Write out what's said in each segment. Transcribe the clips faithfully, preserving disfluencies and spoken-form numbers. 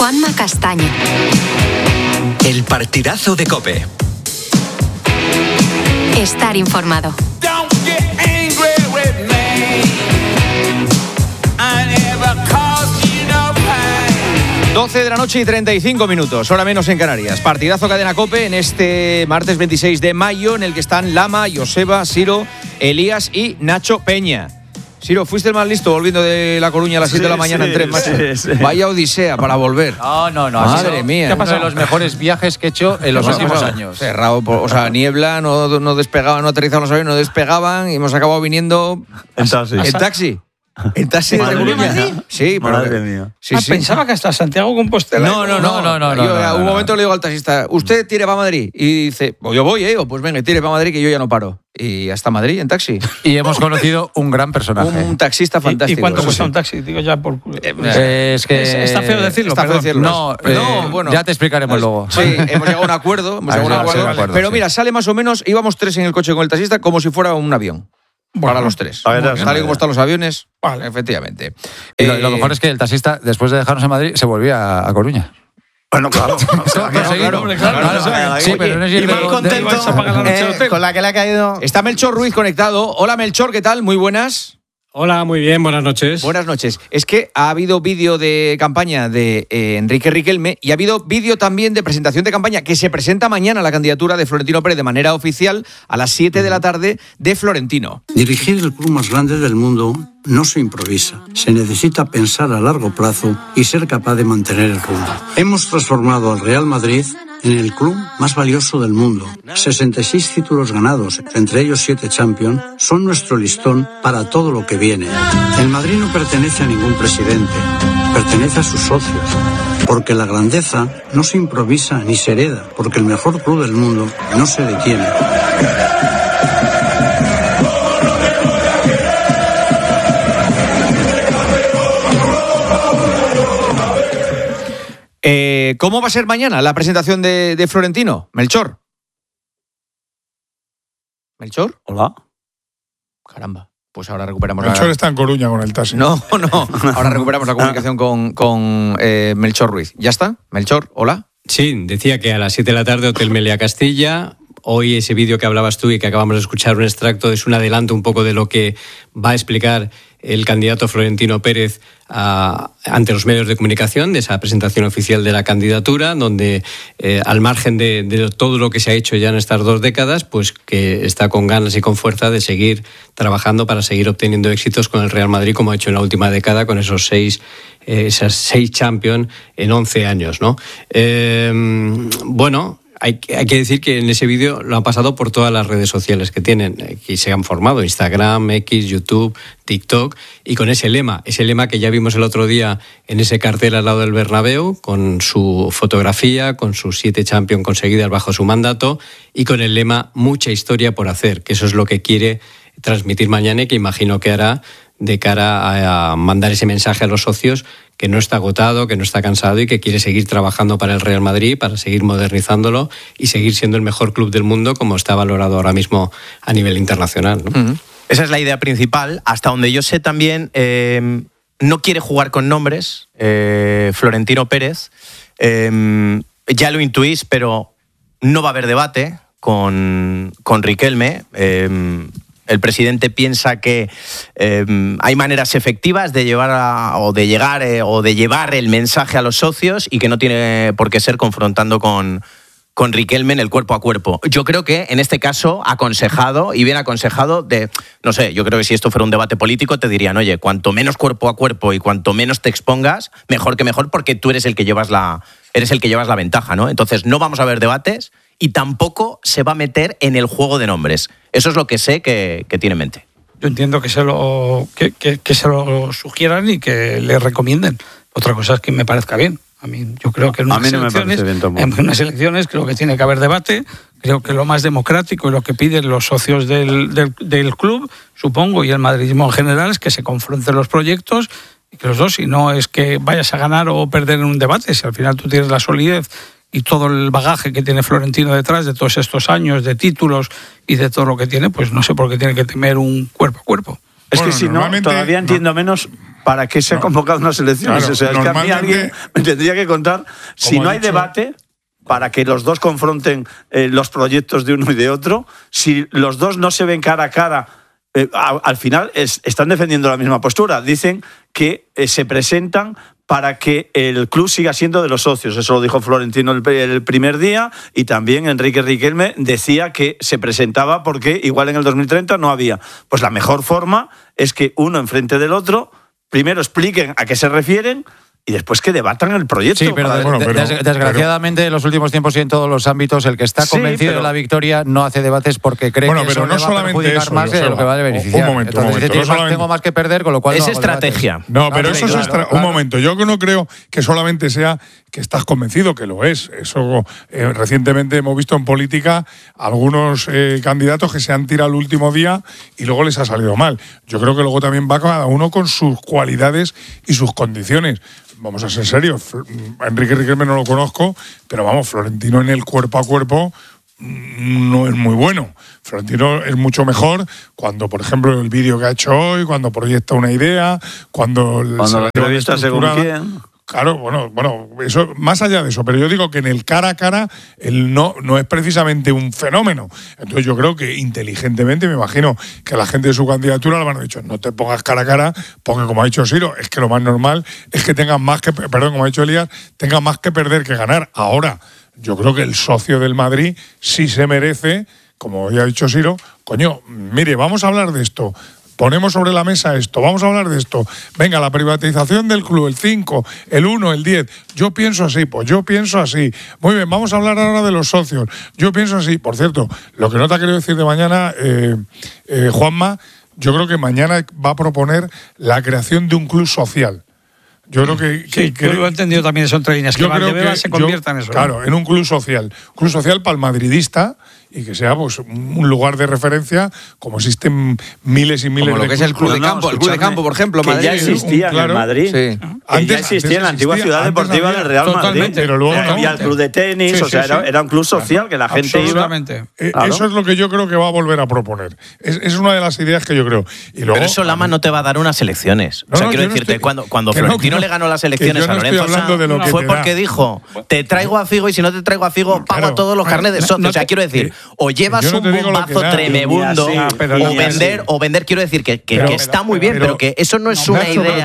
Juanma Castaño. El partidazo de COPE. Estar informado. doce de la noche y treinta y cinco minutos, hora menos en Canarias. Partidazo Cadena COPE en este martes veintiséis de mayo, en el que están Lama, Joseba, Siro, Elías y Nacho Peña. Siro, fuiste el más listo volviendo de La Coruña a las siete sí, de la mañana sí, en tren, macho. Sí, sí. Vaya odisea para volver. No, no, no. Madre mía. ¿Qué ha pasado? Uno de los mejores viajes que he hecho en los últimos años. Cerrado, por, o sea, niebla, no, no despegaban, no aterizaban los aviones, no despegaban y hemos acabado viniendo en taxi. En taxi. ¿En taxi de Coruña? Sí, pero madre mía. Sí, ah, sí. Pensaba que hasta Santiago Compostela. No, no, no, no, no. no, yo, no, no un no, momento no. le digo al taxista, ¿usted tire para Madrid? Y dice, pues yo voy, eh, o pues venga, tire para Madrid que yo ya no paro. Y hasta Madrid en taxi. Y hemos conocido un gran personaje. Un taxista fantástico. ¿Y, y cuánto cuesta un taxi? Digo ya por. Eh, es que es, está feo decirlo. Está feo decirlo. No, eh, no, bueno. Ya te explicaremos pues, luego. Sí, hemos llegado a un acuerdo. Hemos llegado a un acuerdo. acuerdo pero sí. Mira, sale más o menos, íbamos tres en el coche con el taxista como si fuera un avión. Bueno, para los tres. A ver, bueno, tal y como están los aviones, vale. Efectivamente. Y lo, eh, lo mejor es que el taxista, después de dejarnos en Madrid, se volvía a, a Coruña. Bueno, claro. O sea, claro, claro, hombre, claro, claro, claro, claro. Sí, pero no es ir y muy contento eh, con la que le ha caído. Está Melchor Ruiz conectado. Hola, Melchor, ¿qué tal? Muy buenas. Hola, muy bien, buenas noches. Buenas noches. Es que ha habido vídeo de campaña de eh, Enrique Riquelme y ha habido vídeo también de presentación de campaña que se presenta mañana la candidatura de Florentino Pérez de manera oficial a las siete de la tarde de Florentino. Dirigir el club más grande del mundo no se improvisa. Se necesita pensar a largo plazo y ser capaz de mantener el rumbo. Hemos transformado al Real Madrid en el club más valioso del mundo. sesenta y seis títulos ganados, entre ellos siete Champions, son nuestro listón para todo lo que viene. El Madrid no pertenece a ningún presidente, pertenece a sus socios. Porque la grandeza no se improvisa ni se hereda, porque el mejor club del mundo no se detiene. Eh, ¿Cómo va a ser mañana la presentación de, de Florentino? Melchor. ¿Melchor? Hola. Caramba. Pues ahora recuperamos Melchor la... está en Coruña con el taxi. No, no. Ahora recuperamos la comunicación con, con eh, Melchor Ruiz. ¿Ya está? Melchor, hola. Sí, decía que a las siete de la tarde Hotel Meliá Castilla. Hoy ese vídeo que hablabas tú y que acabamos de escuchar un extracto es un adelanto un poco de lo que va a explicar el candidato Florentino Pérez a, ante los medios de comunicación de esa presentación oficial de la candidatura, donde eh, al margen de, de todo lo que se ha hecho ya en estas dos décadas, pues que está con ganas y con fuerza de seguir trabajando para seguir obteniendo éxitos con el Real Madrid, como ha hecho en la última década con esos seis eh, esas seis Champions en once años, ¿no? Eh, bueno. Hay, hay que decir que en ese vídeo lo han pasado por todas las redes sociales que tienen, que se han formado, Instagram, X, YouTube, TikTok, y con ese lema, ese lema que ya vimos el otro día en ese cartel al lado del Bernabéu, con su fotografía, con sus siete Champions conseguidas bajo su mandato, y con el lema mucha historia por hacer, que eso es lo que quiere transmitir mañana y que imagino que hará de cara a mandar ese mensaje a los socios que no está agotado, que no está cansado y que quiere seguir trabajando para el Real Madrid, para seguir modernizándolo y seguir siendo el mejor club del mundo como está valorado ahora mismo a nivel internacional, ¿no? Uh-huh. Esa es la idea principal. Hasta donde yo sé también, eh, no quiere jugar con nombres, eh, Florentino Pérez. Eh, ya lo intuís, pero no va a haber debate con, con Riquelme. Eh, El presidente piensa que eh, hay maneras efectivas de llevar a, o de llegar eh, o de llevar el mensaje a los socios y que no tiene por qué ser confrontando con, con Riquelme en el cuerpo a cuerpo. Yo creo que en este caso aconsejado y bien aconsejado de, no sé, yo creo que si esto fuera un debate político te dirían, oye, cuanto menos cuerpo a cuerpo y cuanto menos te expongas, mejor que mejor porque tú eres el que llevas la, eres el que llevas la ventaja, ¿no? Entonces no vamos a ver debates y tampoco se va a meter en el juego de nombres. Eso es lo que sé que, que tiene en mente. Yo entiendo que se lo que, que, que se lo sugieran y que le recomienden. Otra cosa es que me parezca bien. A mí yo creo que en unas, no elecciones, en unas elecciones creo que tiene que haber debate. Creo que lo más democrático y lo que piden los socios del, del, del club, supongo, y el madridismo en general, es que se confronten los proyectos y que los dos, si no es que vayas a ganar o perder en un debate, si al final tú tienes la solidez y todo el bagaje que tiene Florentino detrás de todos estos años de títulos y de todo lo que tiene, pues no sé por qué tiene que temer un cuerpo a cuerpo. Es bueno, que si no, todavía entiendo no, menos para qué se ha no, convocado unas elecciones. Claro, o sea, es que a mí alguien me tendría que contar, si no hay dicho, debate, para que los dos confronten eh, los proyectos de uno y de otro, si los dos no se ven cara a cara, eh, a, al final es, están defendiendo la misma postura. Dicen que eh, se presentan para que el club siga siendo de los socios. Eso lo dijo Florentino el, el primer día, y también Enrique Riquelme decía que se presentaba porque igual en el dos mil treinta no había. Pues la mejor forma es que uno enfrente del otro primero expliquen a qué se refieren y después que debatan el proyecto. Sí, pero, de, bueno, pero des, desgraciadamente pero, en los últimos tiempos y en todos los ámbitos el que está convencido sí, pero, de la victoria no hace debates porque cree bueno, que eso no le va a perjudicar eso, más de lo que va a beneficiar. Un momento, Entonces, un momento, no más, tengo más que perder, con lo cual es no estrategia. Debates. No, pero eso es claro, estra... claro. Un momento, yo no creo que solamente sea que estás convencido, que lo es. Eso eh, recientemente hemos visto en política algunos eh, candidatos que se han tirado el último día y luego les ha salido mal. Yo creo que luego también va cada uno con sus cualidades y sus condiciones. Vamos a ser serios, Enrique Riquelme no lo conozco, pero vamos, Florentino en el cuerpo a cuerpo no es muy bueno. Florentino es mucho mejor cuando, por ejemplo, el vídeo que ha hecho hoy, cuando proyecta una idea, cuando... Cuando la entrevista según quién... Claro, bueno, bueno, eso más allá de eso, pero yo digo que en el cara a cara él no, no es precisamente un fenómeno. Entonces yo creo que inteligentemente, me imagino que la gente de su candidatura le van a dicho, no te pongas cara a cara, porque como ha dicho Siro, es que lo más normal es que tengan más que, perdón, como ha dicho Elías, tenga más que perder que ganar. Ahora, yo creo que el socio del Madrid sí se merece, como ya ha dicho Siro, coño, mire, vamos a hablar de esto. Ponemos sobre la mesa esto, vamos a hablar de esto. Venga, la privatización del club, el cinco, el uno, el diez. Yo pienso así, pues yo pienso así. Muy bien, vamos a hablar ahora de los socios. Yo pienso así. Por cierto, lo que no te ha querido decir de mañana, eh, eh, Juanma, yo creo que mañana va a proponer la creación de un club social. Yo creo que... que sí, que, yo lo he entendido también eso entre líneas, que Valdebebas se convierta yo, en eso. Claro, en un club social. Club social para el madridista y que sea pues un lugar de referencia, como existen miles y miles de... Como lo que es el club de campo, el club de campo, por ejlo, que Madrid. ya existía un, claro, en Madrid. Sí. Que antes, ya existía en la antigua ciudad deportiva había, del Real Madrid. Pero luego no. Había el club de tenis, sí, o sea, sí, sí. Era, era un club social que la gente iba... Eh, claro. Eso es lo que yo creo que va a volver a proponer. Es, es una de las ideas que yo creo. Y luego, pero eso Lama no te va a dar unas elecciones. No, o sea, no, quiero decirte, no estoy, cuando, cuando Florentino no, le ganó las elecciones a Lorenzo Sanz, fue porque dijo, te traigo a Figo y si no te traigo a Figo, pago a todos los carnets de socio. O sea, quiero decir, o llevas un bombazo tremebundo, sí, o vender, sí. o vender, quiero decir que, que, pero, que está muy bien, pero, pero que eso no es una Nacho, idea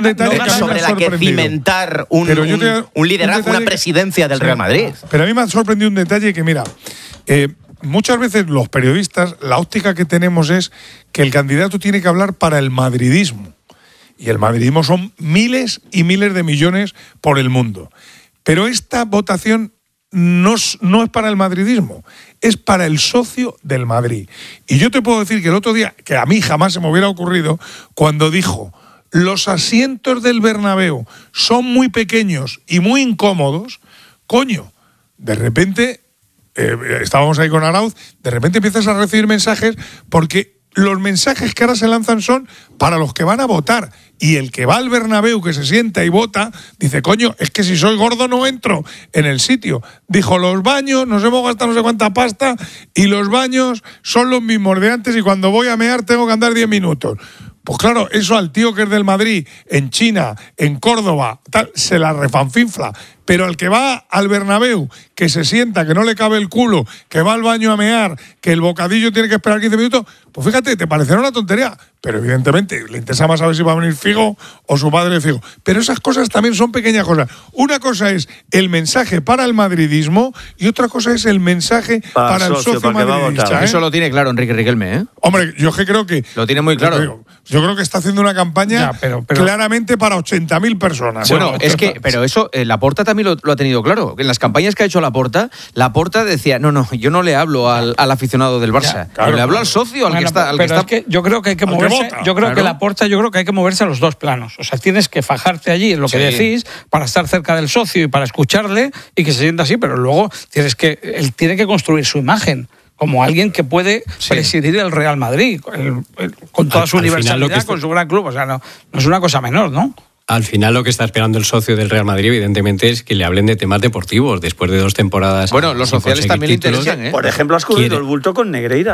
un sobre la que cimentar un, te, un, un liderazgo, un una presidencia que, del sí, Real Madrid. Pero a mí me ha sorprendido un detalle que, mira, eh, muchas veces los periodistas, la óptica que tenemos es que el candidato tiene que hablar para el madridismo. Y el madridismo son miles y miles de millones por el mundo. Pero esta votación no, no es para el madridismo, es para el socio del Madrid. Y yo te puedo decir que el otro día, que a mí jamás se me hubiera ocurrido, cuando dijo, los asientos del Bernabéu son muy pequeños y muy incómodos, coño, de repente, eh, estábamos ahí con Arauz, de repente empiezas a recibir mensajes porque los mensajes que ahora se lanzan son para los que van a votar. Y el que va al Bernabéu, que se sienta y vota, dice, coño, es que si soy gordo no entro en el sitio. Dijo, los baños, nos hemos gastado no sé cuánta pasta, y los baños son los mismos de antes, y cuando voy a mear tengo que andar diez minutos. Pues claro, eso al tío que es del Madrid, en China, en Córdoba, tal, se la refanfinfla. Pero al que va al Bernabéu, que se sienta, que no le cabe el culo, que va al baño a mear, que el bocadillo tiene que esperar quince minutos, pues fíjate, te parecerá una tontería. Pero evidentemente le interesa más saber si va a venir Figo o su padre Figo. Pero esas cosas también son pequeñas cosas. Una cosa es el mensaje para el madridismo y otra cosa es el mensaje para, para el socio, socio para madridista. ¿eh? Eso lo tiene claro Enrique Riquelme, ¿eh? Hombre, yo que creo que... Lo tiene muy claro. Yo, yo creo que está haciendo una campaña ya, pero, pero, claramente para ochenta mil personas. Bueno, es que, pero eso, eh, Laporta también lo, lo ha tenido claro. En las campañas que ha hecho Laporta, Laporta decía, no, no, yo no le hablo al, al aficionado del Barça, ya, claro, yo le hablo al socio, al bueno, que está... Al pero que está... es que yo creo que hay que moverse, yo creo claro. que Laporta, yo creo que hay que moverse a los dos planos. O sea, tienes que fajarte allí en lo que sí. decís para estar cerca del socio y para escucharle y que se sienta así, pero luego tienes que, él tiene que construir su imagen como alguien que puede sí. presidir el Real Madrid, el, el, con toda al, su universalidad, está... con su gran club. O sea, no, no es una cosa menor, ¿no? Al final lo que está esperando el socio del Real Madrid, evidentemente, es que le hablen de temas deportivos después de dos temporadas. Bueno, los sociales también le interesan, ¿eh? Por ejemplo, has cubierto el bulto con Negreira.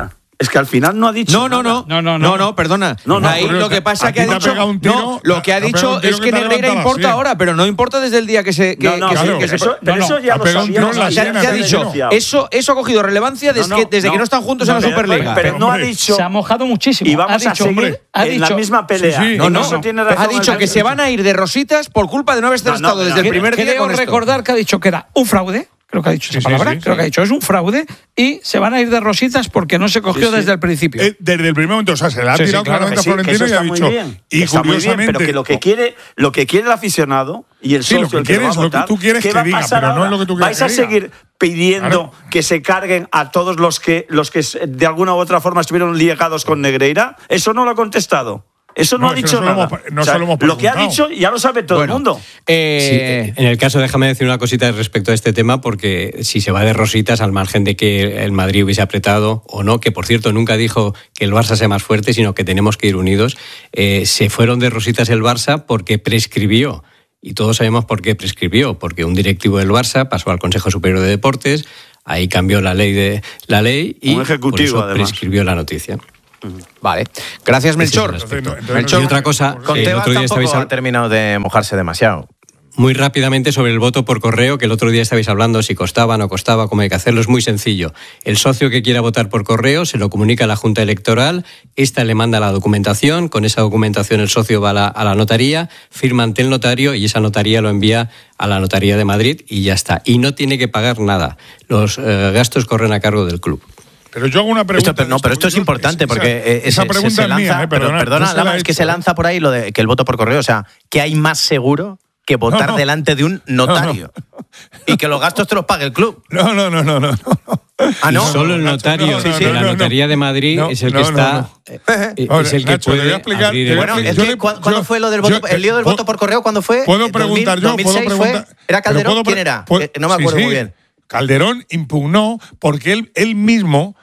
Es que al final no ha dicho. No, no, no. No, no, no, no perdona. No, no, Ahí lo que pasa que ha dicho. No, lo que ha dicho es que Negreira importa ahora, pero no importa desde el día que se. Que, no, no, que claro, se, que eso, se, pero no, eso ya lo sabíamos. No, ya, ya ha dicho. Eso, eso ha cogido relevancia desde, no, no, que, desde no, que no están juntos no, en la Superliga. Pero, pero no ha dicho. Se ha mojado muchísimo. Y vamos ha a dicho, seguir hombre, ha en dicho, la misma pelea. Sí, sí. No, no, no. Tiene razón, ha dicho que se van a ir de rositas por culpa de no haber estado desde el primer día. Creo recordar que ha dicho que era un fraude. Creo que ha dicho esa sí, palabra, sí, sí, creo sí. que ha dicho es un fraude y se van a ir de rositas porque no se cogió sí, sí. desde el principio. Eh, desde el primer momento, o sea, se le ha sí, tirado sí, claro claramente a Florentino y ha dicho. Bien, y curiosamente, bien, pero que lo que quiere, lo que quiere el aficionado y el sí, socio lo que, el que quieres, va a votar, lo que tú quieres que diga, pero ahora? no es lo que tú quieres ¿Vais que a seguir pidiendo claro. que se carguen a todos los que los que de alguna u otra forma estuvieron ligados con Negreira? Eso no lo ha contestado. Eso no, no ha dicho no nada. Hemos, no o sea, lo, hemos lo que ha dicho ya lo sabe todo bueno, el mundo. Eh, sí, en el caso, déjame decir una cosita respecto a este tema, porque si se va de rositas, al margen de que el Madrid hubiese apretado o no, que por cierto nunca dijo que el Barça sea más fuerte, sino que tenemos que ir unidos, eh, se fueron de rositas el Barça porque prescribió. Y todos sabemos por qué prescribió, porque un directivo del Barça pasó al Consejo Superior de Deportes, ahí cambió la ley de la ley y un ejecutivo, por eso además. prescribió la noticia. Vale, gracias Melchor. Melchor, y otra cosa, con el otro día estabais ha terminado de mojarse demasiado. Muy rápidamente sobre el voto por correo, que el otro día estabais hablando si costaba, no costaba, cómo hay que hacerlo. Es muy sencillo. El socio que quiera votar por correo se lo comunica a la Junta Electoral, esta le manda la documentación, con esa documentación el socio va a la, a la notaría, firma ante el notario y esa notaría lo envía a la notaría de Madrid y ya está. Y no tiene que pagar nada. Los eh, gastos corren a cargo del club. Pero yo hago una pregunta. Esto, pero no, pero esto es importante porque esa, esa pregunta se, se lanza, es mía, eh, perdona, pero, perdona Lama, es que se lanza por ahí lo de que el voto por correo, o sea, que hay más seguro que votar no, no. delante de un notario no, no. y que los gastos te los pague el club. No, no, no, no, no. Ah, no. Solo el notario no, no, no, de la notaría de Madrid no, es el que no, está, no, no. es el que Nacho, puede explicar, abrir el bueno, es que, ¿cuándo yo, fue lo del voto, yo, el lío del voto por correo? ¿Cuándo fue? Puedo preguntar yo, dos mil seis puedo preguntar. Fue, ¿Era Calderón? ¿Quién era? Puedo, no me acuerdo sí, sí. muy bien. Calderón impugnó porque él, él mismo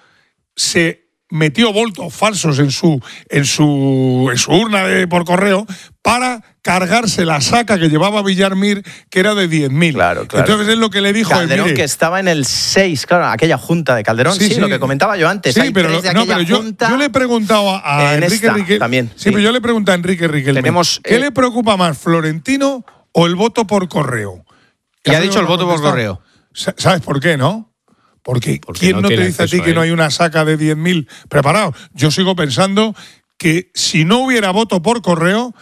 se metió votos falsos en su en su en su urna de, por correo para cargarse la saca que llevaba Villarmir, que era de diez mil. Claro, claro. Entonces es lo que le dijo Calderón, mire, que estaba en el seis, claro, aquella junta de Calderón, sí, sí, sí. lo que comentaba yo antes. Sí, Hay pero, tres de no, aquella pero yo, junta yo le he preguntado a, a Enrique Riquelme. También. Sí, sí, pero yo le he preguntado a Enrique Riquelme. Tenemos, ¿Qué eh, le preocupa más, Florentino o el voto por correo? Y ha dicho el voto por correo. ¿Sabes por qué, no? Porque, Porque ¿quién no, no te dice a ti que no hay una saca de diez mil preparados? Yo sigo pensando que si no hubiera voto por correo,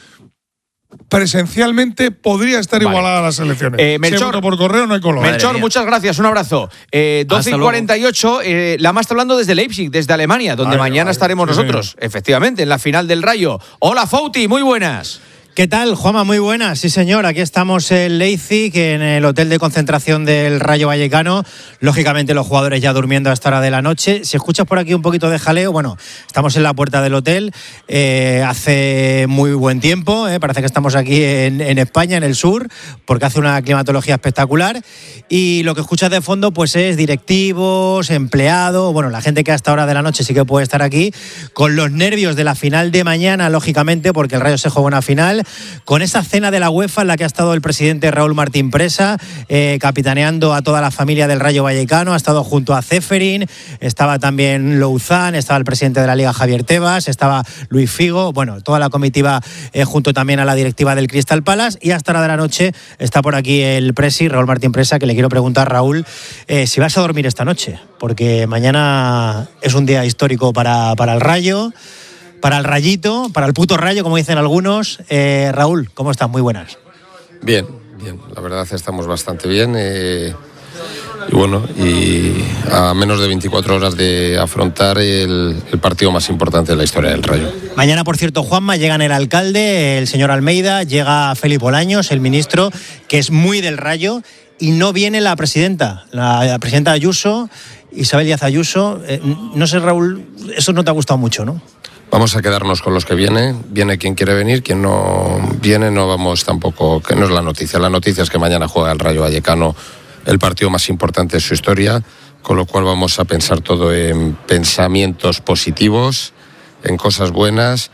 presencialmente podría estar vale. igualada a las elecciones. Eh, Melchor, si voto por correo no hay color. Melchor, muchas gracias, un abrazo. Eh, doce y cuarenta y ocho, eh, Lama está hablando desde Leipzig, desde Alemania, donde ay, mañana ay, estaremos sí, nosotros, señor. Efectivamente, en la final del Rayo. Hola, Fouti, muy buenas. ¿Qué tal, Juanma? Muy buenas. Sí, señor. Aquí estamos en Leipzig, en el hotel de concentración del Rayo Vallecano. Lógicamente, los jugadores ya durmiendo a esta hora de la noche. Si escuchas por aquí un poquito de jaleo, bueno, estamos en la puerta del hotel. Eh, hace muy buen tiempo. Eh, parece que estamos aquí en, en España, en el sur, porque hace una climatología espectacular. Y lo que escuchas de fondo, pues es directivos, empleados. Bueno, la gente que a esta hora de la noche sí que puede estar aquí, con los nervios de la final de mañana, lógicamente, porque el Rayo se juega una final. Con esa cena de la UEFA en la que ha estado el presidente Raúl Martín Presa, eh, capitaneando a toda la familia del Rayo Vallecano, ha estado junto a Ceferín, estaba también Louzán, estaba el presidente de la Liga Javier Tebas, estaba Luis Figo, bueno, toda la comitiva eh, junto también a la directiva del Crystal Palace, y hasta la de la noche está por aquí el presi, Raúl Martín Presa, que le quiero preguntar, Raúl, eh, si vas a dormir esta noche, porque mañana es un día histórico para, para el Rayo, para el Rayito, para el puto Rayo, como dicen algunos. Eh, Raúl, ¿cómo estás? Muy buenas. Bien, bien. La verdad estamos bastante bien. Eh, y bueno, y a menos de veinticuatro horas de afrontar el, el partido más importante de la historia del Rayo. Mañana, por cierto, Juanma, llegan el alcalde, el señor Almeida, llega Felipe Bolaños, el ministro, que es muy del Rayo, y no viene la presidenta, la, la presidenta Ayuso, Isabel Díaz Ayuso. Eh, no sé, Raúl, eso no te ha gustado mucho, ¿no? Vamos a quedarnos con los que vienen. Viene quien quiere venir, quien no viene no vamos tampoco, que no es la noticia. La noticia es que mañana juega el Rayo Vallecano, el partido más importante de su historia, con lo cual vamos a pensar todo en pensamientos positivos, en cosas buenas.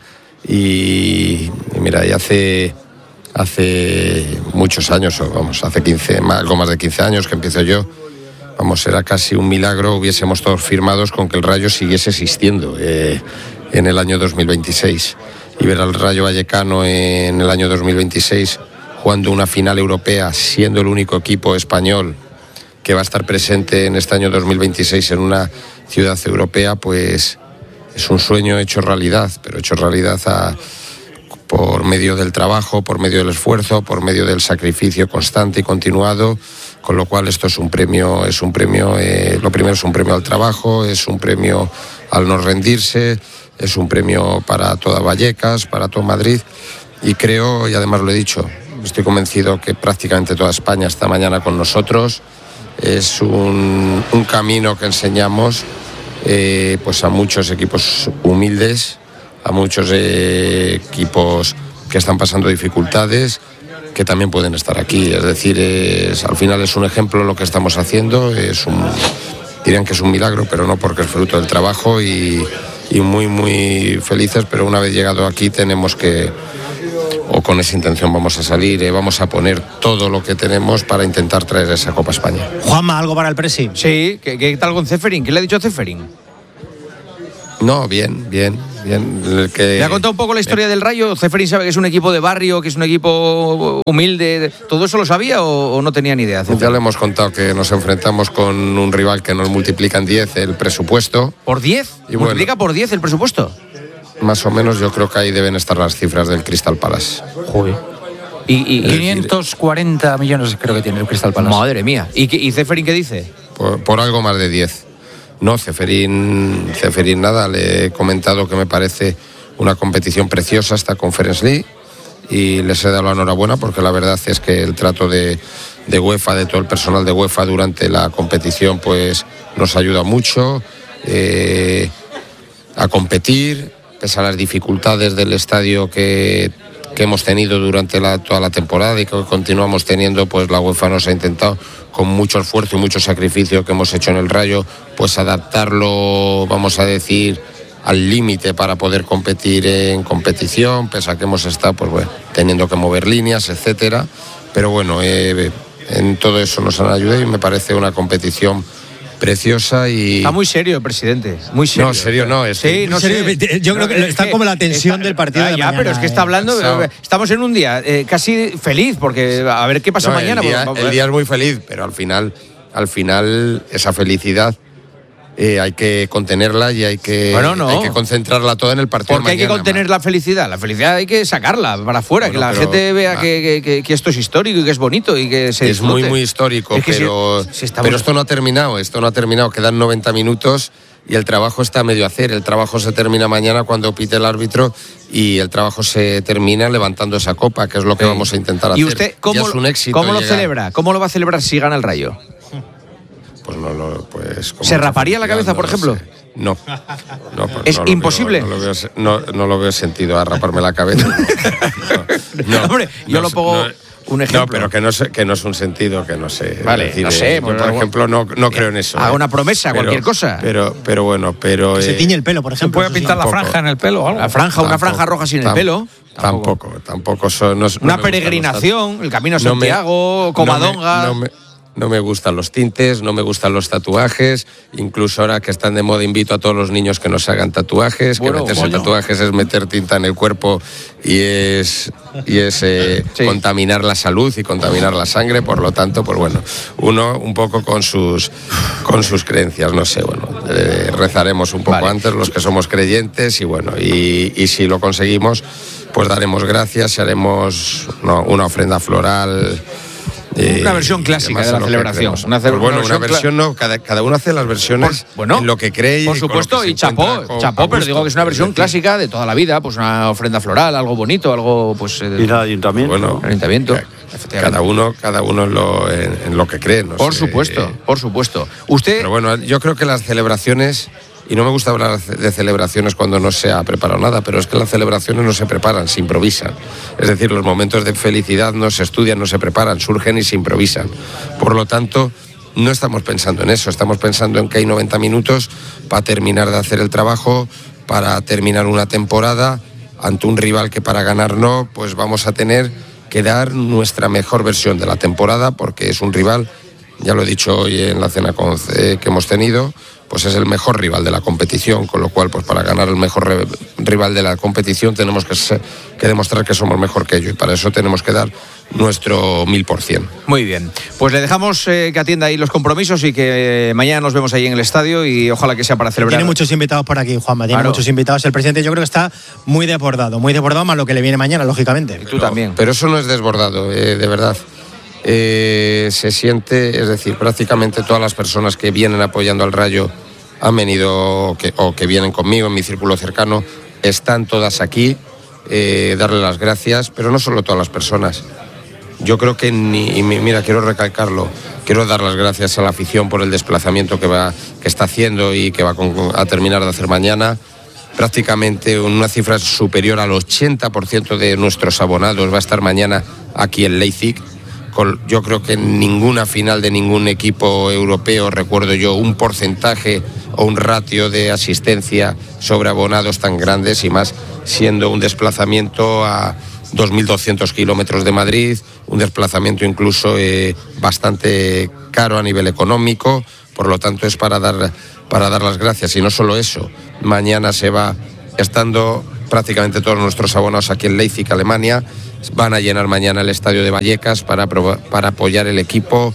Y, y mira, y hace, hace muchos años, vamos, hace quince, algo más de quince años que empiezo yo, vamos, era casi un milagro, hubiésemos todos firmados con que el Rayo siguiese existiendo eh, en el año dos mil veintiséis. Y ver al Rayo Vallecano en el año dos mil veintiséis jugando una final europea, siendo el único equipo español que va a estar presente en este año dos mil veintiséis en una ciudad europea, pues es un sueño hecho realidad, pero hecho realidad a, por medio del trabajo, por medio del esfuerzo, por medio del sacrificio constante y continuado, con lo cual esto es un premio, es un premio, eh, lo primero es un premio al trabajo, es un premio al no rendirse, es un premio para toda Vallecas, para todo Madrid, y creo, y además lo he dicho, estoy convencido que prácticamente toda España está mañana con nosotros. Es un, un camino que enseñamos eh, pues a muchos equipos humildes, a muchos eh, equipos que están pasando dificultades, que también pueden estar aquí. Es decir, es, al final es un ejemplo lo que estamos haciendo, es un, dirían que es un milagro, pero no, porque es fruto del trabajo y, y muy, muy felices, pero una vez llegado aquí tenemos que, o con esa intención vamos a salir, eh, vamos a poner todo lo que tenemos para intentar traer esa Copa España. Juanma, ¿algo para el Presi? Sí, ¿qué, qué tal con Ceferín? ¿Qué le ha dicho Ceferín? No, bien, bien, bien. El que, ¿Le ha contado un poco la historia del Rayo? ¿Ceferín sabe que es un equipo de barrio, que es un equipo humilde? ¿Todo eso lo sabía o, o no tenía ni idea? Ceferín? Ya le hemos contado que nos enfrentamos con un rival que nos multiplica en diez el presupuesto. ¿Por diez? Y ¿Multiplica bueno, por diez el presupuesto? Más o menos yo creo que ahí deben estar las cifras del Crystal Palace. Joder. Y, y, quinientos cuarenta millones creo que tiene el Crystal Palace. Madre mía. ¿Y, y Ceferín qué dice? Por, por algo más de diez. No, Ceferín, Ceferín nada, le he comentado que me parece una competición preciosa esta Conference League y les he dado la enhorabuena porque la verdad es que el trato de, de UEFA, de todo el personal de UEFA durante la competición, pues nos ayuda mucho eh, a competir, pese a las dificultades del estadio que, que hemos tenido durante la, toda la temporada y que continuamos teniendo, pues la UEFA nos ha intentado con mucho esfuerzo y mucho sacrificio que hemos hecho en el Rayo, pues adaptarlo, vamos a decir, al límite para poder competir en competición, pese a que hemos estado pues bueno, teniendo que mover líneas, etcétera. Pero bueno, eh, en todo eso nos han ayudado y me parece una competición preciosa y... Está muy serio el presidente, muy serio. No, serio no. Es sí, no serio. Yo creo que está como la tensión está, del partido ah, de ya, mañana. pero es que está hablando, eh. estamos en un día eh, casi feliz, porque a ver qué pasa no, mañana. El día, el día es muy feliz, pero al final, al final esa felicidad eh, hay que contenerla y hay que, bueno, no. hay que concentrarla toda en el partido. Porque hay que contener más. la felicidad. La felicidad hay que sacarla para afuera, bueno, que la pero, gente vea ah, que, que, que esto es histórico y que es bonito y que se Es disfrute. muy, muy histórico, es que pero, si, si está pero esto no ha terminado, esto no ha terminado. Quedan noventa minutos y el trabajo está a medio hacer. El trabajo se termina mañana cuando pite el árbitro y el trabajo se termina levantando esa copa, que es lo que sí. vamos a intentar hacer. ¿Y usted cómo, ya es un éxito cómo lo llegar. celebra? ¿Cómo lo va a celebrar si gana el Rayo? Pues no lo, pues... ¿Se raparía la cabeza, no por ejemplo? Sé. No. no pues ¿Es no imposible? Veo, no, lo veo, no, no lo veo sentido a raparme la cabeza. No, no, Hombre, yo lo pongo... No, un ejemplo. No, pero que no, sé, que no es un sentido, que no sé. Vale, decir, no sé. Eh, por, por ejemplo, no, no creo en eso. Haga eh. una promesa, pero, cualquier cosa. Pero, pero bueno, pero... Que eh, se tiñe el pelo, por ejemplo. ¿Se puede pintar la franja en el pelo o algo? La franja, tampoco, una franja roja sin el pelo. Tampoco, tampoco. tampoco son, no, una no peregrinación, el Camino a Santiago, no Covadonga... No me, no me, No me gustan los tintes, no me gustan los tatuajes. Incluso ahora que están de moda, invito a todos los niños que no se hagan tatuajes. Bueno, que meterse bueno. tatuajes es meter tinta en el cuerpo y es, y es eh, sí. contaminar la salud y contaminar la sangre. Por lo tanto, pues bueno, uno un poco con sus, con sus creencias. No sé, bueno, eh, rezaremos un poco vale. antes los que somos creyentes y bueno, y, y si lo conseguimos, pues daremos gracias y haremos no, una ofrenda floral. Eh, una versión clásica de la celebración. Una, pues bueno, una versión, una versión no, cada, cada uno hace las versiones por, bueno, en lo que cree. Por supuesto, y chapó, chapó, pero digo que es una versión clásica de toda la vida, pues una ofrenda floral, algo bonito, algo pues... Eh, y el ayuntamiento. Bueno, el ayuntamiento. Cada uno, cada uno en lo, en, en lo que cree. No por sé. supuesto, por supuesto. Usted... Pero bueno, yo creo que las celebraciones... Y no me gusta hablar de celebraciones cuando no se ha preparado nada, pero es que las celebraciones no se preparan, se improvisan. Es decir, los momentos de felicidad no se estudian, no se preparan, surgen y se improvisan. Por lo tanto, no estamos pensando en eso, estamos pensando en que hay noventa minutos para terminar de hacer el trabajo, para terminar una temporada ante un rival que para ganar no, pues vamos a tener que dar nuestra mejor versión de la temporada porque es un rival ya lo he dicho hoy en la cena con, eh, que hemos tenido, pues es el mejor rival de la competición, con lo cual pues para ganar el mejor re, rival de la competición tenemos que, ser, que demostrar que somos mejor que ellos, y para eso tenemos que dar nuestro mil por cien. Muy bien, pues le dejamos eh, que atienda ahí los compromisos y que eh, mañana nos vemos ahí en el estadio y ojalá que sea para celebrar. Tiene muchos invitados por aquí, Juanma, tiene claro. muchos invitados. El presidente yo creo que está muy desbordado, muy desbordado más lo que le viene mañana, lógicamente. Y tú pero, también. Pero eso no es desbordado, eh, de verdad. Eh, se siente, es decir, prácticamente todas las personas que vienen apoyando al Rayo han venido que, o que vienen conmigo en mi círculo cercano, están todas aquí, eh, darle las gracias, pero no solo todas las personas. Yo creo que ni, y mira, quiero recalcarlo, quiero dar las gracias a la afición por el desplazamiento que va, que está haciendo y que va a terminar de hacer mañana. Prácticamente una cifra superior al ochenta por ciento de nuestros abonados va a estar mañana aquí en Leipzig. Yo creo que en ninguna final de ningún equipo europeo recuerdo yo un porcentaje o un ratio de asistencia sobre abonados tan grandes, y más siendo un desplazamiento a dos mil doscientos kilómetros de Madrid, un desplazamiento incluso eh, bastante caro a nivel económico. Por lo tanto es para dar, para dar las gracias. Y no solo eso, mañana se va, estando prácticamente todos nuestros abonados aquí en Leipzig, Alemania, van a llenar mañana el estadio de Vallecas para, para apoyar el equipo.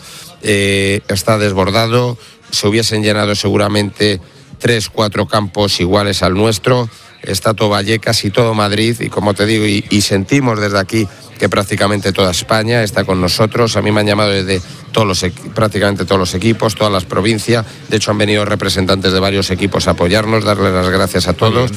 Eh, está desbordado, se hubiesen llenado seguramente tres, cuatro campos iguales al nuestro. Está todo Vallecas y todo Madrid, y como te digo, y, y sentimos desde aquí que prácticamente toda España está con nosotros. A mí me han llamado desde todos los, prácticamente todos los equipos, todas las provincias. De hecho han venido representantes de varios equipos a apoyarnos, darle las gracias a todos,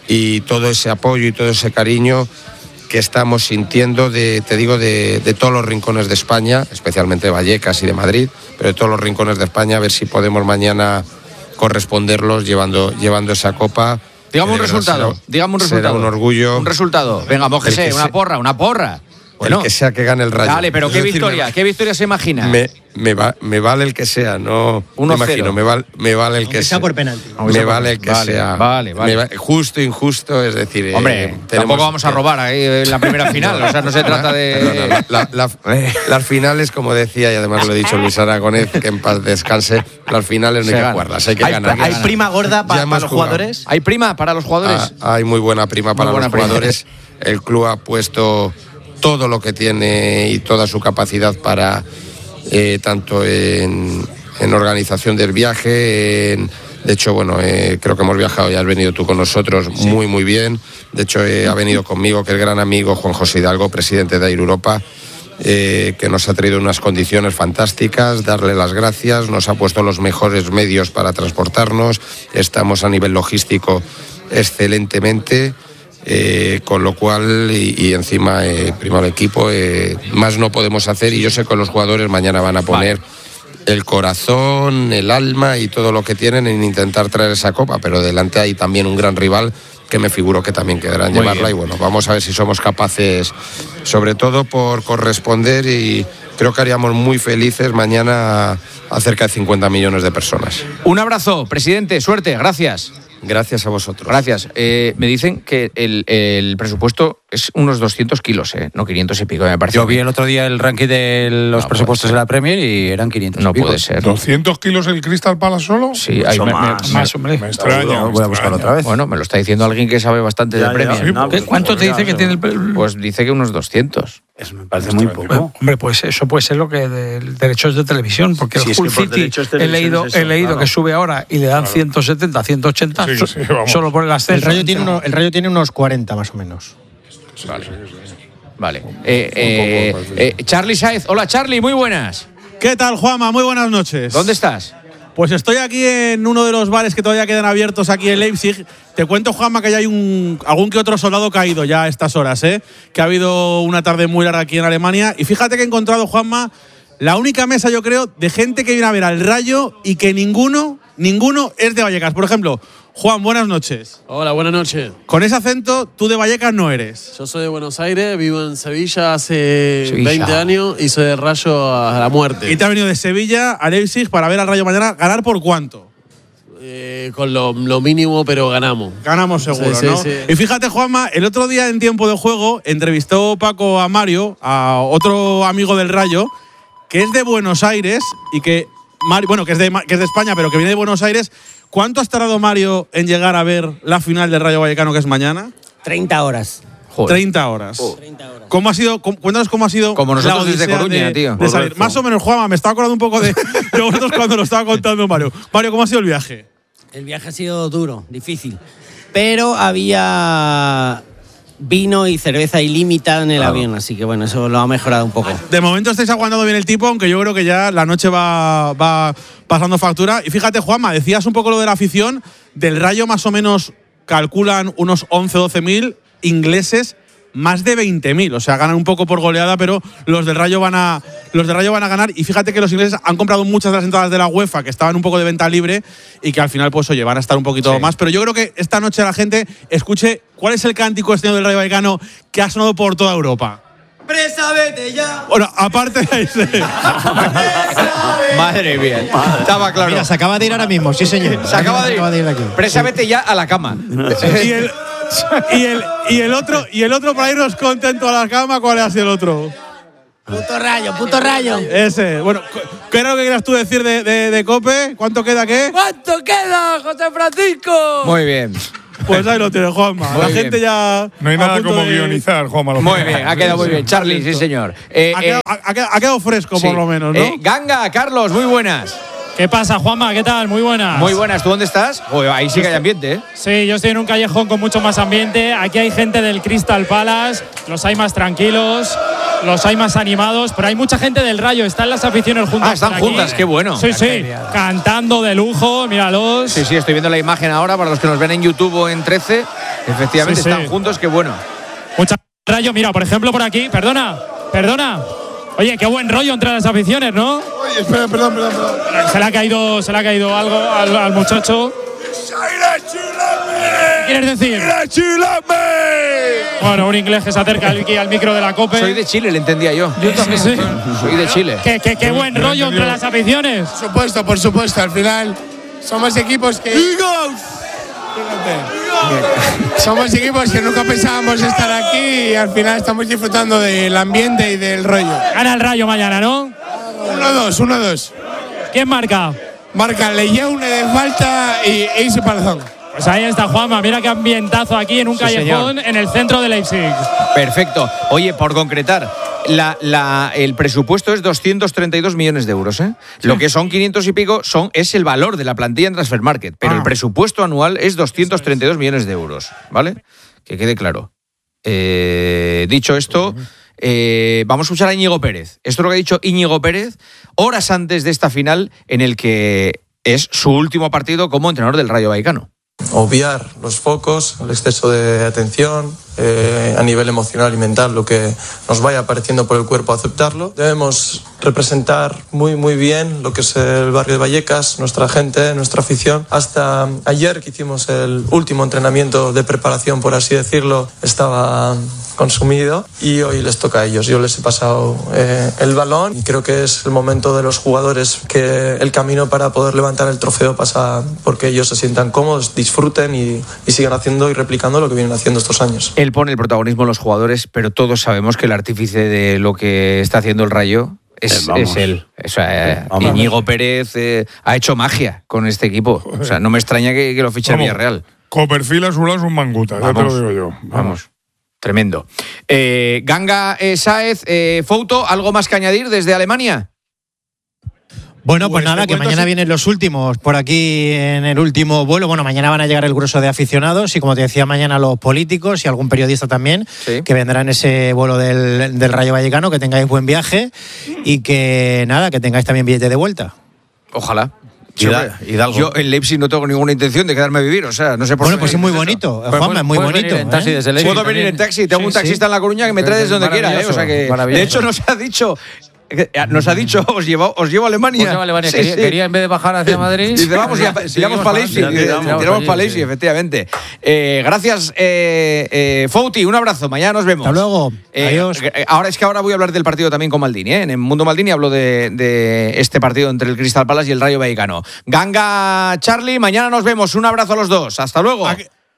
y todo ese apoyo y todo ese cariño que estamos sintiendo, de, te digo, de, de todos los rincones de España, especialmente de Vallecas y de Madrid, pero de todos los rincones de España, a ver si podemos mañana corresponderlos llevando, llevando esa copa. Dígame un resultado, será, dígame un resultado. Será un orgullo. Un resultado. Venga, mójese, una porra, una porra. Bueno, el que sea que gane el Rayo. Dale, pero ¿qué decir, victoria? me, ¿Qué victoria se imagina? Me, me, va, me vale el que sea, no me imagino, me, val, me vale el Aunque que sea. sea por penalti. Me vale el que vale, sea. Vale, vale. Va, justo, injusto, es decir. Hombre, eh, tampoco tenemos, vamos a robar ahí en la primera final, o sea, no se trata de. La, la, la, las finales, como decía, y además lo he dicho Luis Aragonés, que en paz descanse, las finales no hay que jugarlas, hay que ¿Hay, ganar. ¿Hay prima gorda pa, para los jugado. jugadores? ¿Hay prima para los jugadores? Ah, hay muy buena prima para buena los prima. jugadores. El club ha puesto todo lo que tiene y toda su capacidad para, eh, tanto en, en organización del viaje, en, de hecho, bueno, eh, creo que hemos viajado, ya has venido tú con nosotros, sí. muy, muy bien. De hecho, eh, ha venido conmigo, que el gran amigo Juan José Hidalgo, presidente de Air Europa, eh, que nos ha traído unas condiciones fantásticas, darle las gracias, nos ha puesto los mejores medios para transportarnos, estamos a nivel logístico excelentemente. Eh, con lo cual, y, y encima, eh, primero el equipo, eh, más no podemos hacer, y yo sé que los jugadores mañana van a poner vale. el corazón, el alma y todo lo que tienen en intentar traer esa copa, pero delante hay también un gran rival que me figuro que también quedarán Muy llevarla bien. Y bueno, vamos a ver si somos capaces, sobre todo por corresponder, y creo que haríamos muy felices mañana a cerca de cincuenta millones de personas. Un abrazo, presidente, suerte, gracias. Gracias a vosotros. Gracias. Eh, me dicen que el, el presupuesto es unos doscientos kilos, ¿eh? No quinientos y pico, me parece. Yo vi el otro día el ranking de los no presupuestos de la Premier y eran quinientos No y pico. puede ser. ¿doscientos kilos el Crystal Palace solo? Sí, hay me, más, me, más, hombre. Me extraña. Voy a buscarlo otra vez. Bueno, me lo está diciendo alguien que sabe bastante Ya, de Premier. ya, sí, ¿no? ¿Cuánto te dice que tiene el...? Pues dice que unos doscientos. Eso me parece muy poco. Hombre, pues eso puede ser lo que de derechos de televisión, porque sí, el Hull City he leído, es eso, he leído claro. que sube ahora y le dan claro. ciento setenta, ciento ochenta sí, sí, solo por el ascenso. El Rayo, tiene uno, el Rayo tiene unos cuarenta más o menos. Vale. Vale. Eh, eh, eh, Charly Sáez. Hola, Charly, muy buenas. ¿Qué tal, Juanma? Muy buenas noches. ¿Dónde estás? Pues estoy aquí en uno de los bares que todavía quedan abiertos aquí en Leipzig. Te cuento, Juanma, que ya hay un, algún que otro soldado caído ya a estas horas, ¿eh? Que ha habido una tarde muy larga aquí en Alemania. Y fíjate que he encontrado, Juanma, la única mesa, yo creo, de gente que viene a ver al Rayo y que ninguno, ninguno es de Vallecas. Por ejemplo, Juan, buenas noches. Hola, buenas noches. Con ese acento, tú de Vallecas no eres. Yo soy de Buenos Aires, vivo en Sevilla hace Sevilla. veinte años y soy del Rayo a la muerte. Y te has venido de Sevilla a Leipzig para ver al Rayo mañana. ¿Ganar por cuánto? Eh, con lo, lo mínimo, pero ganamos. Ganamos seguro, sí, ¿no? Sí, sí. Y fíjate, Juanma, el otro día en Tiempo de Juego entrevistó Paco a Mario, a otro amigo del Rayo, que es de Buenos Aires y que Mario, bueno, que es de que es de España, pero que viene de Buenos Aires. ¿Cuánto has tardado, Mario, en llegar a ver la final del Rayo Vallecano, que es mañana? treinta horas. Joder. treinta horas. Oh. ¿Cómo ha sido? Cómo, cuéntanos cómo ha sido. Como nosotros desde Coruña, de, tío. De salir. Más o menos, Juanma, me estaba acordando un poco de, de vosotros cuando lo estaba contando Mario. Mario, ¿cómo ha sido el viaje? El viaje ha sido duro, difícil. Pero había vino y cerveza ilimitada en el claro. avión, así que bueno, eso lo ha mejorado un poco. De momento estáis aguantando bien el tipo, aunque yo creo que ya la noche va, va pasando factura. Y fíjate, Juanma, decías un poco lo de la afición. Del Rayo más o menos calculan unos once o doce mil, ingleses más de veinte mil, o sea, ganan un poco por goleada, pero los del Rayo van a los del Rayo van a ganar. Y fíjate que los ingleses han comprado muchas de las entradas de la UEFA que estaban un poco de venta libre y que al final, pues oye, van a estar un poquito sí. más. Pero yo creo que esta noche la gente escuche cuál es el cántico este del Rayo Vallecano que ha sonado por toda Europa. ¡Presa, vete ya! Bueno, aparte de ese. Madre mía. Estaba claro. Mira, se acaba de ir ahora mismo, sí señor. Se acaba de ir. Acaba de ir aquí. Presa, vete ya a la cama. y, el, y, el, y el otro, y el otro para irnos contento a la cama, ¿cuál ha sido el otro? Puto Rayo, puto Rayo. Ese. Bueno, ¿qué era lo que querías tú decir de, de, de Cope? ¿Cuánto queda qué? ¿Cuánto queda, José Francisco? Muy bien. Pues ahí lo tiene, Juanma. Muy la bien. gente ya. No hay nada como de... guionizar, Juanma. Lo muy bien, ha quedado muy bien. Charlie, sí, señor. Eh, ha, quedado, ha, quedado, ha quedado fresco, sí. por lo menos, ¿no? Eh, Ganga, Carlos, muy buenas. ¿Qué pasa, Juanma? ¿Qué tal? Muy buenas. Muy buenas. ¿Tú dónde estás? Joder, ahí sí que hay ambiente, ¿eh? Sí, yo estoy en un callejón con mucho más ambiente. Aquí hay gente del Crystal Palace, los hay más tranquilos, los hay más animados, pero hay mucha gente del Rayo. Están las aficiones juntas. Ah, están juntas, qué bueno. Sí, sí, cantando de lujo, míralos. Sí, sí, estoy viendo la imagen ahora para los que nos ven en YouTube o en trece. Efectivamente, sí, están sí. juntos, qué bueno. Mucha Rayo, mira, por ejemplo, por aquí, perdona, perdona. Oye, qué buen rollo entre las aficiones, ¿no? Oye, espera, perdón, perdón, perdón. Se le ha caído, se le ha caído algo al, al muchacho. ¿Qué quieres decir? Bueno, un inglés que se acerca aquí al micro de la COPE. Soy de Chile, le entendía yo. Yo también sí. Soy de Chile. Qué, qué, qué buen rollo entre las aficiones. Por supuesto, por supuesto. Al final somos equipos que… Somos equipos que nunca pensábamos estar aquí y al final estamos disfrutando del ambiente y del rollo. Gana el Rayo mañana, ¿no? uno dos, uno dos. ¿Quién marca? Marca Leyeune de falta y Eisi Palazón. Pues ahí está Juanma, mira qué ambientazo aquí en un sí, callejón señor. En el centro de Leipzig. Perfecto. Oye, por concretar, la, la, el presupuesto es doscientos treinta y dos millones de euros. ¿eh? Sí. Lo que son quinientos y pico son, es el valor de la plantilla en Transfermarkt, pero ah. el presupuesto anual es doscientos treinta y dos millones de euros, ¿vale? Que quede claro. Eh, dicho esto, eh, vamos a escuchar a Íñigo Pérez. Esto es lo que ha dicho Íñigo Pérez horas antes de esta final en el que es su último partido como entrenador del Rayo Vallecano. Obviar los focos, el exceso de atención, eh, a nivel emocional y mental, lo que nos vaya apareciendo por el cuerpo, aceptarlo. Debemos representar muy muy bien lo que es el barrio de Vallecas, nuestra gente, nuestra afición. Hasta ayer que hicimos el último entrenamiento de preparación, por así decirlo, estaba consumido y hoy les toca a ellos. Yo les he pasado eh, el balón y creo que es el momento de los jugadores que el camino para poder levantar el trofeo pasa porque ellos se sientan cómodos, disfruten y, y sigan haciendo y replicando lo que vienen haciendo estos años. Él pone el protagonismo en los jugadores, pero todos sabemos que el artífice de lo que está haciendo el Rayo es, eh, es él. O sea, eh, Íñigo Pérez eh, ha hecho magia con este equipo. O sea, no me extraña que, que lo fiche el Villarreal. Copperfield a su lado es un manguta, ya te lo digo yo. Vamos. Vamos. Tremendo. Eh, Ganga eh, Sáez, eh, Fouto, ¿algo más que añadir desde Alemania? Bueno, pues nada, que mañana vienen los últimos por aquí en el último vuelo. Bueno, mañana van a llegar el grueso de aficionados y, como te decía, mañana los políticos y algún periodista también, sí. que vendrán en ese vuelo del, del Rayo Vallecano. Que tengáis buen viaje y que nada, que tengáis también billete de vuelta. Ojalá. Hidalgo. Yo en Leipzig no tengo ninguna intención de quedarme a vivir, o sea, no sé por Bueno, pues es muy bonito, Juanma, es muy bonito. En taxi, ¿eh? Leipzig, puedo venir en taxi, tengo sí, un taxista sí. en La Coruña que me trae desde donde quiera, ¿eh? O sea que, de hecho, nos ha dicho… Nos ha dicho, os llevo, os llevo a Alemania. Os llevo a Alemania. Sí, quería, sí. quería, en vez de bajar hacia Madrid. Dice, vamos, ya, tiramos para Leipzig. Tiramos para Leipzig, efectivamente. Eh, gracias, eh, eh, Fouti, un abrazo. Mañana nos vemos. Hasta luego. Eh, Adiós. Ahora es que ahora voy a hablar del partido también con Maldini. ¿eh? En el Mundo Maldini hablo de, de este partido entre el Crystal Palace y el Rayo Vallecano. Ganga, Charlie, mañana nos vemos. Un abrazo a los dos. Hasta luego. Aquí,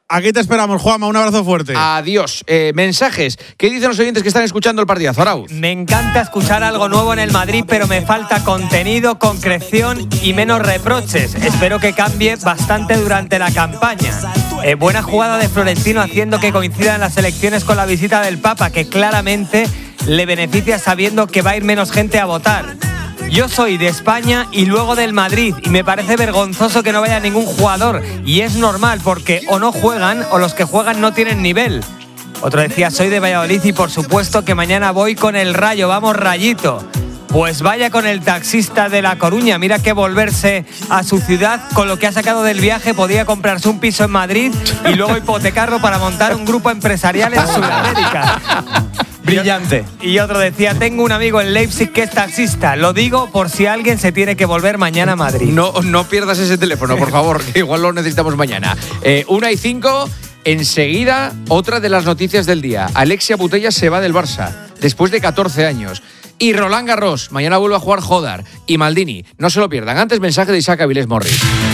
Aquí te esperamos, Juanma, un abrazo fuerte. Adiós. Eh, mensajes. ¿Qué dicen los oyentes que están escuchando el partidazo, Arauz? Me encanta escuchar algo nuevo en el Madrid, pero me falta contenido, concreción y menos reproches. Espero que cambie bastante durante la campaña. Eh, buena jugada de Florentino haciendo que coincidan las elecciones con la visita del Papa, que claramente le beneficia sabiendo que va a ir menos gente a votar. Yo soy de España y luego del Madrid y me parece vergonzoso que no vaya ningún jugador, y es normal porque o no juegan o los que juegan no tienen nivel. Otro decía, soy de Valladolid y por supuesto que mañana voy con el Rayo, vamos Rayito. Pues vaya con el taxista de La Coruña, mira que volverse a su ciudad con lo que ha sacado del viaje, podía comprarse un piso en Madrid y luego hipotecarlo para montar un grupo empresarial en Sudamérica. Brillante. Y otro decía, tengo un amigo en Leipzig que es taxista. Lo digo por si alguien se tiene que volver mañana a Madrid. No, no pierdas ese teléfono, por favor, que igual lo necesitamos mañana. Eh, una y cinco, enseguida, otra de las noticias del día. Alexia Putellas se va del Barça, después de catorce años. Y Roland Garros, mañana vuelve a jugar Jodar. Y Maldini, no se lo pierdan. Antes, mensaje de Isaac Avilés Morris.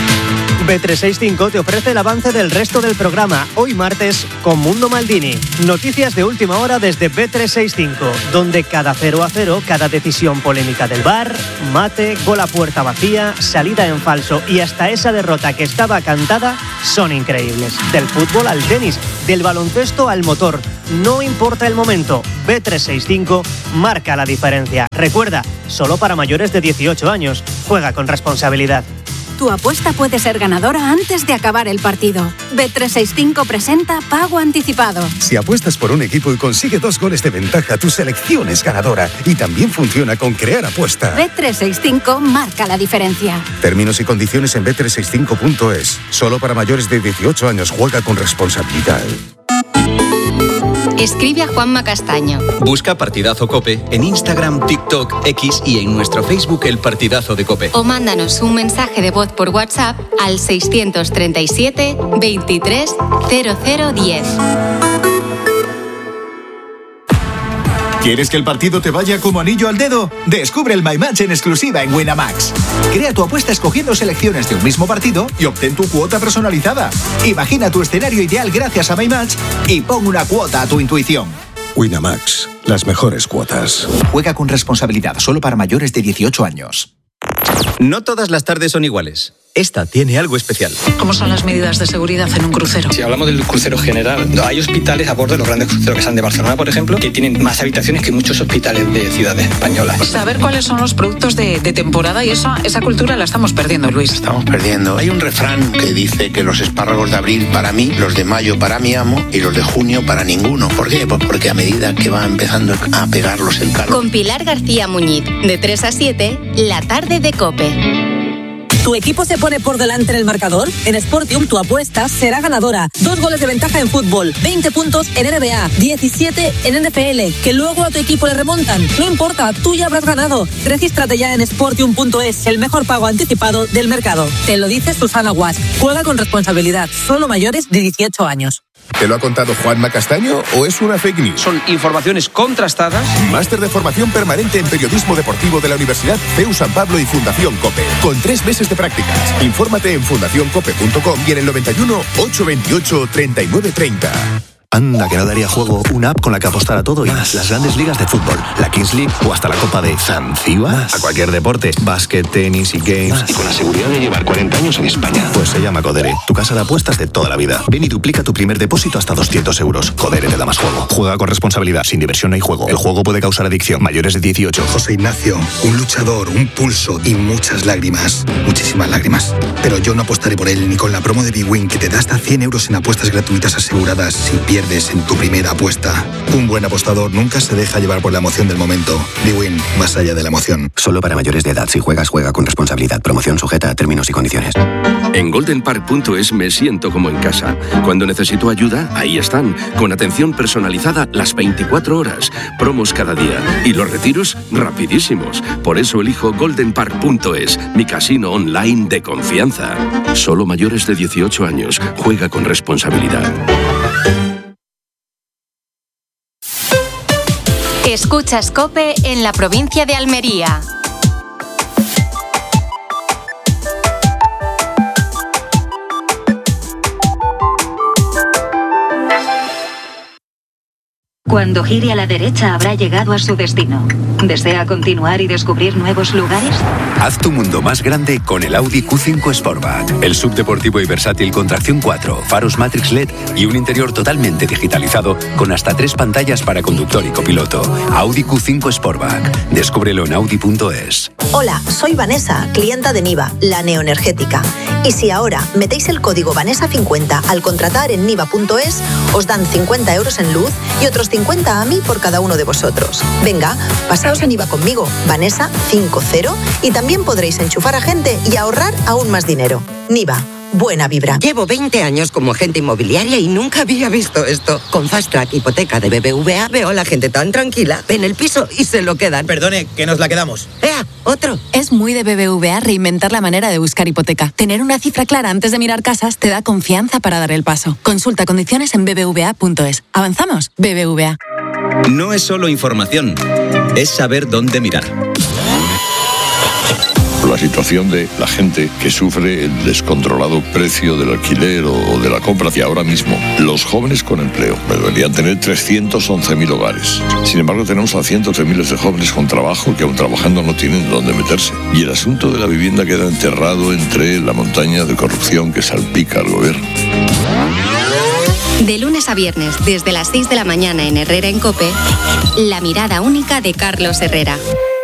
B trescientos sesenta y cinco te ofrece el avance del resto del programa, hoy martes, con Mundo Maldini. Noticias de última hora desde B trescientos sesenta y cinco, donde cada cero a cero, cada decisión polémica del V A R, mate, gol a puerta vacía, salida en falso y hasta esa derrota que estaba cantada, son increíbles. Del fútbol al tenis, del baloncesto al motor, no importa el momento, B trescientos sesenta y cinco marca la diferencia. Recuerda, solo para mayores de dieciocho años, juega con responsabilidad. Tu apuesta puede ser ganadora antes de acabar el partido. B trescientos sesenta y cinco presenta Pago Anticipado. Si apuestas por un equipo y consigue dos goles de ventaja, tu selección es ganadora. Y también funciona con Crear Apuesta. B trescientos sesenta y cinco marca la diferencia. Términos y condiciones en B trescientos sesenta y cinco punto es. Solo para mayores de dieciocho años, juega con responsabilidad. Escribe a Juanma Castaño. Busca Partidazo COPE en Instagram, TikTok, X y en nuestro Facebook El Partidazo de COPE. O mándanos un mensaje de voz por WhatsApp al seiscientos treinta y siete, veintitrés, cero cero diez. ¿Quieres que el partido te vaya como anillo al dedo? Descubre el My Match en exclusiva en Winamax. Crea tu apuesta escogiendo selecciones de un mismo partido y obtén tu cuota personalizada. Imagina tu escenario ideal gracias a My Match y pon una cuota a tu intuición. Winamax, las mejores cuotas. Juega con responsabilidad, solo para mayores de dieciocho años. No todas las tardes son iguales. Esta tiene algo especial. ¿Cómo son las medidas de seguridad en un crucero? Si hablamos del crucero general, hay hospitales a bordo de los grandes cruceros que están de Barcelona, por ejemplo, que tienen más habitaciones que muchos hospitales de ciudades españolas. Saber cuáles son los productos de, de temporada y esa, esa cultura la estamos perdiendo, Luis. Estamos perdiendo. Hay un refrán que dice que los espárragos de abril para mí, los de mayo para mi amo y los de junio para ninguno. ¿Por qué? Pues porque a medida que va empezando a pegarlos el calor. Con Pilar García Muñiz, de tres a siete, la tarde de COPE. ¿Tu equipo se pone por delante en el marcador? En Sportium tu apuesta será ganadora. Dos goles de ventaja en fútbol, veinte puntos en N B A, diecisiete en N F L, que luego a tu equipo le remontan. No importa, tú ya habrás ganado. Regístrate ya en sportium punto es, el mejor pago anticipado del mercado. Te lo dice Susana Guas. Juega con responsabilidad, solo mayores de dieciocho años. ¿Te lo ha contado Juanma Castaño o es una fake news? Son informaciones contrastadas. Máster de formación permanente en periodismo deportivo de la Universidad C E U San Pablo y Fundación COPE. Con tres meses de prácticas. Infórmate en fundación cope punto com y en el noventa y uno, ochocientos veintiocho, treinta y nueve treinta. Anda, que no daría juego una app con la que apostar a todo y más. Las grandes ligas de fútbol, la Kings League o hasta la Copa de Zanzíbar. A cualquier deporte, básquet, tenis y games. Más. Y con la seguridad de llevar cuarenta años en España. Pues se llama Codere, tu casa de apuestas de toda la vida. Ven y duplica tu primer depósito hasta doscientos euros. Codere te da más juego. Juega con responsabilidad, sin diversión no hay juego. El juego puede causar adicción. Mayores de dieciocho. José Ignacio, un luchador, un pulso y muchas lágrimas. Muchísimas lágrimas. Pero yo no apostaré por él ni con la promo de bwin que te da hasta cien euros en apuestas gratuitas aseguradas si pierdes en tu primera apuesta. Un buen apostador nunca se deja llevar por la emoción del momento. bwin, más allá de la emoción. Solo para mayores de edad. Si juegas, juega con responsabilidad. Promoción sujeta a términos y condiciones. En golden park punto es me siento como en casa. Cuando necesito ayuda, ahí están. Con atención personalizada las veinticuatro horas. Promos cada día. Y los retiros rapidísimos. Por eso elijo golden park punto es, mi casino online de confianza. Solo mayores de dieciocho años. Juega con responsabilidad. Escuchas COPE en la provincia de Almería. Cuando gire a la derecha habrá llegado a su destino. ¿Desea continuar y descubrir nuevos lugares? Haz tu mundo más grande con el Audi Q cinco Sportback. El subdeportivo y versátil con tracción cuatro, faros Matrix L E D y un interior totalmente digitalizado con hasta tres pantallas para conductor y copiloto. Audi Q cinco Sportback. Descúbrelo en audi punto es. Hola, soy Vanessa, clienta de Niva, la neoenergética. Y si ahora metéis el código Vanessa cincuenta al contratar en niva punto es, os dan cincuenta euros en luz y otros cincuenta a mí por cada uno de vosotros. Venga, pasaos a Niva conmigo, Vanessa cincuenta, y también podréis enchufar a gente y ahorrar aún más dinero. Niva. Buena vibra. Llevo veinte años como agente inmobiliaria y nunca había visto esto. Con Fast Track Hipoteca de B B V A veo a la gente tan tranquila. Ven el piso y se lo quedan. Perdone, que nos la quedamos. ¡Ea! ¡Otro! Es muy de B B V A reinventar la manera de buscar hipoteca. Tener una cifra clara antes de mirar casas te da confianza para dar el paso. Consulta condiciones en b b v a punto es. ¿Avanzamos? B B V A. No es solo información, es saber dónde mirar. La situación de la gente que sufre el descontrolado precio del alquiler o de la compra hacia ahora mismo. Los jóvenes con empleo deberían tener trescientos once mil hogares. Sin embargo, tenemos a cientos de miles de jóvenes con trabajo que aún trabajando no tienen dónde meterse. Y el asunto de la vivienda queda enterrado entre la montaña de corrupción que salpica al gobierno. De lunes a viernes, desde las seis de la mañana en Herrera en COPE, la mirada única de Carlos Herrera.